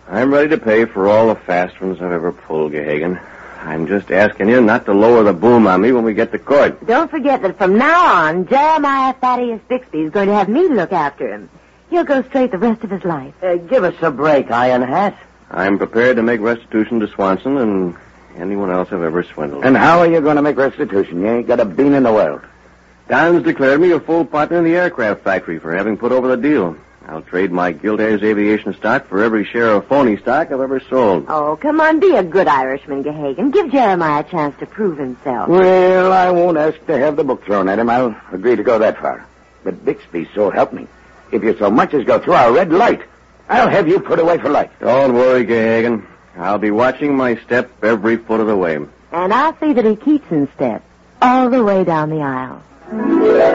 I'm ready to pay for all the fast ones I've ever pulled, Gahagan. I'm just asking you not to lower the boom on me when we get to court. Don't forget that from now on, Jeremiah Thaddeus Bixby is going to have me look after him. He'll go straight the rest of his life. Give us a break, Iron Hat. I'm prepared to make restitution to Swanson and anyone else I've ever swindled. And how are you going to make restitution? You ain't got a bean in the world. Don's declared me a full partner in the aircraft factory for having put over the deal. I'll trade my Gildare's aviation stock for every share of phony stock I've ever sold. Oh, come on, be a good Irishman, Gahagan. Give Jeremiah a chance to prove himself. Well, I won't ask to have the book thrown at him. I'll agree to go that far. But Bixby, so help me. If you so much as go through our red light, I'll have you put away for life. Don't worry, Gahagan. I'll be watching my step every foot of the way. And I'll see that he keeps in step all the way down the aisle.